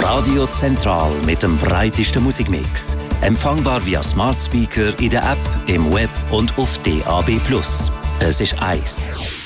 Radio Zentral mit dem breitesten Musikmix. Empfangbar via Smart Speaker in der App, im Web und auf DAB+. Es ist 1.